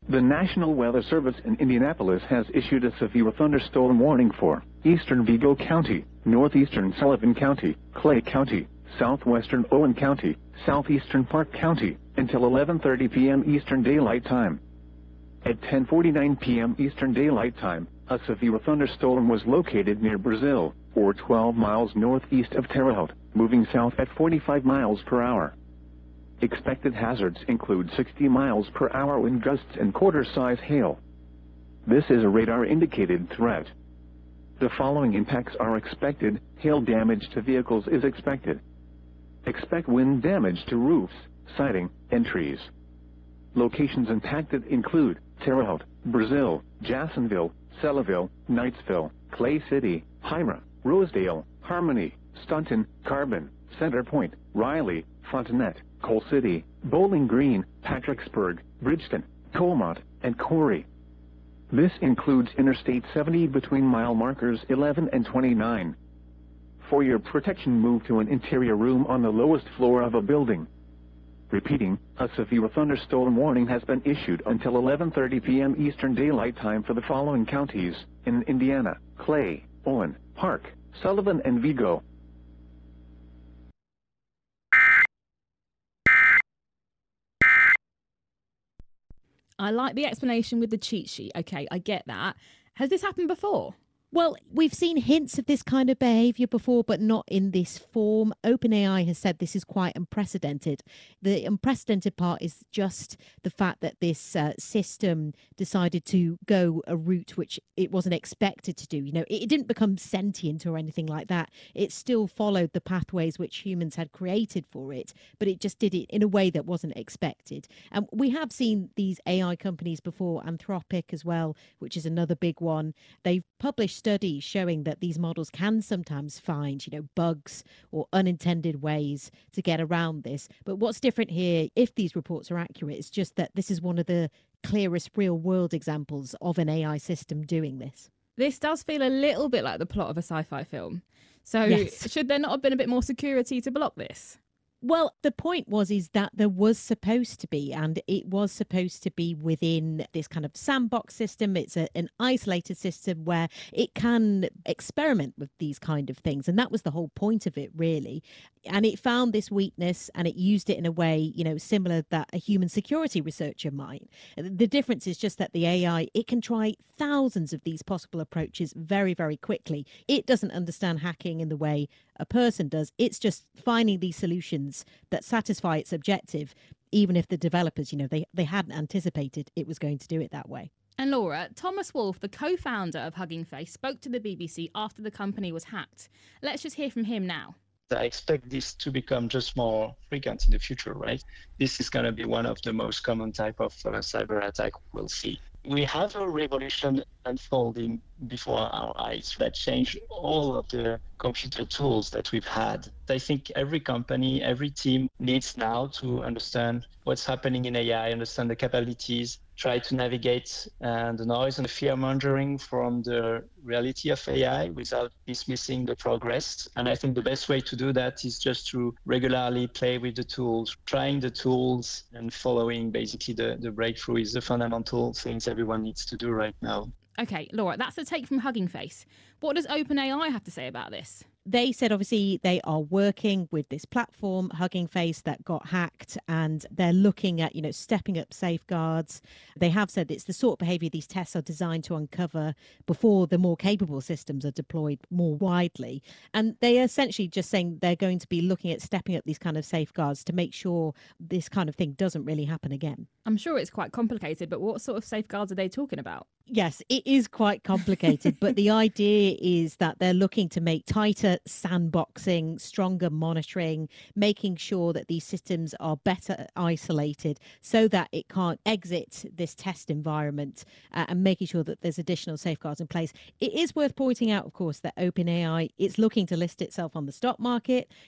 The National Weather Service in Indianapolis has issued a severe thunderstorm warning for eastern Vigo County, northeastern Sullivan County, Clay County, southwestern Owen County, southeastern Park County, until 11:30 p.m. Eastern Daylight Time. At 10:49 p.m. Eastern Daylight Time, a severe thunderstorm was located near Brazil, or 12 miles northeast of Terre Haute, moving south at 45 miles per hour. Expected hazards include 60 miles per hour wind gusts and quarter-size hail. This is a radar-indicated threat. The following impacts are expected. Hail damage to vehicles is expected. Expect wind damage to roofs, siding, and trees. Locations impacted include Terre Haute, Brazil, Jacksonville, Selleville, Knightsville, Clay City, Hymra, Rosedale, Harmony, Staunton, Carbon, Center Point, Riley, Fontenette, Coal City, Bowling Green, Patricksburg, Bridgeton, Colmont, and Corey. This includes Interstate 70 between mile markers 11 and 29. For your protection, move to an interior room on the lowest floor of a building. Repeating, a severe thunderstorm warning has been issued until 11:30 p.m. Eastern Daylight Time for the following counties in Indiana: Clay, Owen, Park, Sullivan, and Vigo. I like the explanation with the cheat sheet. Okay, I get that. Has this happened before? Well, we've seen hints of this kind of behaviour before, but not in this form. OpenAI has said this is quite unprecedented. The unprecedented part is just the fact that this system decided to go a route which it wasn't expected to do. You know, it didn't become sentient or anything like that. It still followed the pathways which humans had created for it, but it just did it in a way that wasn't expected. And we have seen these AI companies before, Anthropic as well, which is another big one. They've published studies showing that these models can sometimes find, bugs or unintended ways to get around this. But what's different here, if these reports are accurate, is just that this is one of the clearest real world examples of an AI system doing this. This does feel a little bit like the plot of a sci-fi film. So Yes. should there not have been a bit more security to block this? Well, the point is that there was supposed to be, and it was supposed to be within this kind of sandbox system. It's an isolated system where it can experiment with these kind of things. And that was the whole point of it, really. And it found this weakness and it used it in a way, similar that a human security researcher might. The difference is just that the AI, it can try thousands of these possible approaches very, very quickly. It doesn't understand hacking in the way a person does. It's just finding these solutions that satisfy its objective, even if the developers, they hadn't anticipated it was going to do it that way. And Laura, Thomas Wolfe, the co-founder of Hugging Face, spoke to the BBC after the company was hacked. Let's just hear from him now. I expect this to become just more frequent in the future, right? This is going to be one of the most common type of cyber attack we'll see. We have a revolution unfolding before our eyes that change all of the computer tools that we've had. I think every company, every team needs now to understand what's happening in AI, understand the capabilities, try to navigate the noise and the fear-mongering from the reality of AI without dismissing the progress. And I think the best way to do that is just to regularly play with the tools, trying the tools and following basically the breakthrough is the fundamental things everyone needs to do right now. Okay, Laura, that's the take from Hugging Face. What does OpenAI have to say about this? They said, obviously, they are working with this platform, Hugging Face, that got hacked, and they're looking at, stepping up safeguards. They have said it's the sort of behavior these tests are designed to uncover before the more capable systems are deployed more widely. And they are essentially just saying they're going to be looking at stepping up these kind of safeguards to make sure this kind of thing doesn't really happen again. I'm sure it's quite complicated, but what sort of safeguards are they talking about? Yes, it is quite complicated, but the idea is that they're looking to make tighter sandboxing, stronger monitoring, making sure that these systems are better isolated so that it can't exit this test environment, and making sure that there's additional safeguards in place. It is worth pointing out, of course, that OpenAI is looking to list itself on the stock market.